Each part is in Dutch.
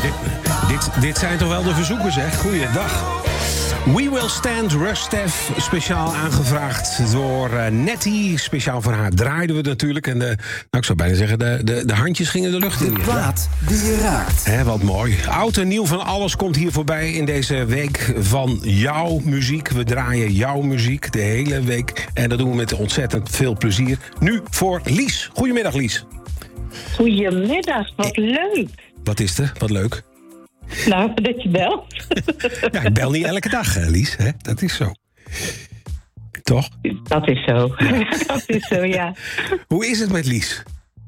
Dit zijn toch wel de verzoekers, hè? Goeiedag. We Will Stand, Rustef, speciaal aangevraagd door Nettie. Speciaal voor haar draaiden we natuurlijk. En ik zou bijna zeggen, de handjes gingen de lucht in. De plaat die je raakt. Wat mooi. Oud en nieuw van alles komt hier voorbij in deze week van jouw muziek. We draaien jouw muziek de hele week. En dat doen we met ontzettend veel plezier. Nu voor Lies. Goedemiddag, Lies. Goedemiddag, wat leuk. Wat is er? Wat leuk. Nou, dat je belt. Ja, ik bel niet elke dag, Lies. Hè? Dat is zo. Toch? Dat is zo. Dat is zo, ja. Hoe is het met Lies?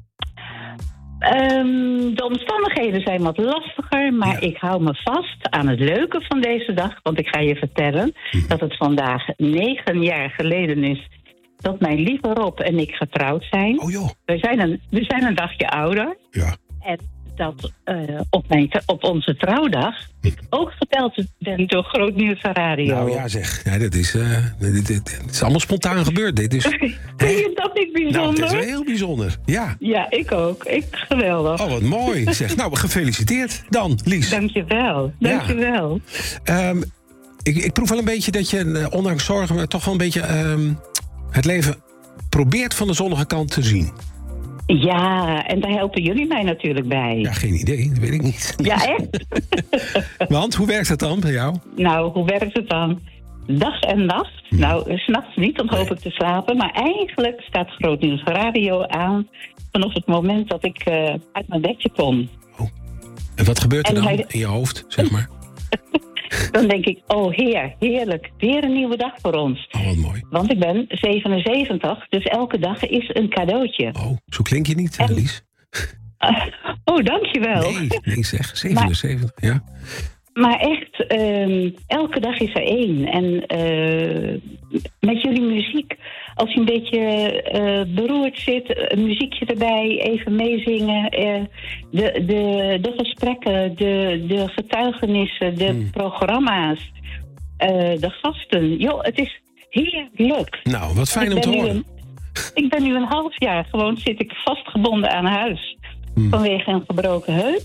De omstandigheden zijn wat lastiger, maar ik hou me vast aan het leuke van deze dag. Want ik ga je vertellen dat het vandaag 9 jaar geleden is dat mijn lieve Rob en ik getrouwd zijn. Oh joh. We zijn een dagje ouder. Ja. En dat op onze trouwdag ik ook verteld ben door Groot Nieuws Radio. Nou ja zeg, dit is allemaal spontaan gebeurd. Dit is, Vind je dat niet bijzonder? Nou, het is wel heel bijzonder, ja. Ja, ik ook. Geweldig. Oh, wat mooi. Zeg, nou, gefeliciteerd dan, Lies. Dankjewel. Dankjewel. Ja. Ik proef wel een beetje dat je, ondanks zorgen, maar toch wel een beetje het leven probeert van de zonnige kant te zien. Ja, en daar helpen jullie mij natuurlijk bij. Ja, geen idee, dat weet ik niet. Ja, echt? Want, hoe werkt het dan bij jou? Nou, hoe werkt het dan? Dag en nacht. Nou, 's nachts niet, dan hoop ik te slapen. Maar eigenlijk staat Groot Nieuws Radio aan vanaf het moment dat ik uit mijn bedje kom. Oh. En wat gebeurt er dan in je hoofd, zeg maar? Dan denk ik, oh heer, heerlijk. Weer een nieuwe dag voor ons. Oh, wat mooi. Want ik ben 77, dus elke dag is een cadeautje. Oh, zo klink je niet, Lies. Dankjewel. Nee zeg, 77, ja. Maar echt, elke dag is er één. En met jullie muziek, als je een beetje beroerd zit, een muziekje erbij, even meezingen. De gesprekken, de getuigenissen, de programma's, de gasten. Joh, het is heerlijk. Nou, wat fijn om te horen. Ik ben nu een half jaar gewoon zit ik vastgebonden aan huis. Vanwege een gebroken heup.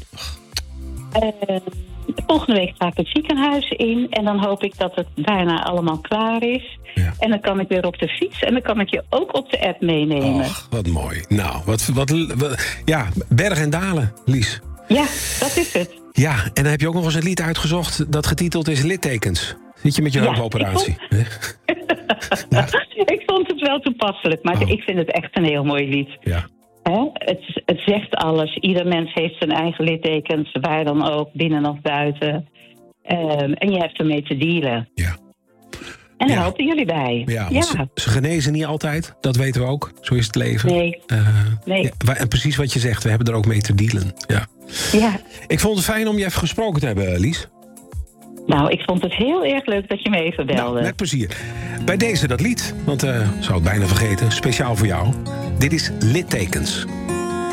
Volgende week ga ik het ziekenhuis in. En dan hoop ik dat het daarna allemaal klaar is. Ja. En dan kan ik weer op de fiets. En dan kan ik je ook op de app meenemen. Och, wat mooi. Nou, wat ja, berg en dalen, Lies. Ja, dat is het. Ja, en dan heb je ook nog eens een lied uitgezocht dat getiteld is Littekens. Zit je met je heupoperatie? Ja. Ik vond het wel toepasselijk, maar ik vind het echt een heel mooi lied. Ja. Het zegt alles. Ieder mens heeft zijn eigen littekens, waar dan ook, binnen of buiten. En je hebt ermee te dealen. Ja. En daar helpen jullie bij. Ja, ze genezen niet altijd, dat weten we ook. Zo is het leven. Nee. Ja, en precies wat je zegt, we hebben er ook mee te dealen. Ja. Ik vond het fijn om je even gesproken te hebben, Lies. Nou, ik vond het heel erg leuk dat je me even belde. Nou, met plezier. Bij deze dat lied, want zou het bijna vergeten, speciaal voor jou. Dit is Littekens.